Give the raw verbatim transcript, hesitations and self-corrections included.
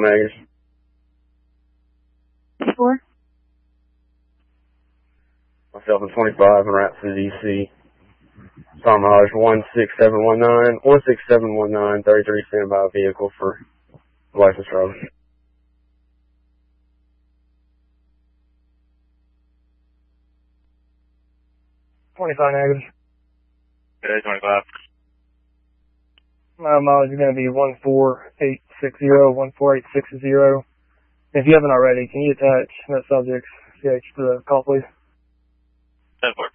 negative. Four. Myself in twenty-five and route to D C. Storm Hollers one six seven one nine, one six seven one nine, thirty-three standby vehicle for license driver. twenty-five negative. Okay, twenty-five. My mileage is going to be one four eight six zero, one four eight six zero. If you haven't already, can you attach that subject's C H to the call, please? ten four.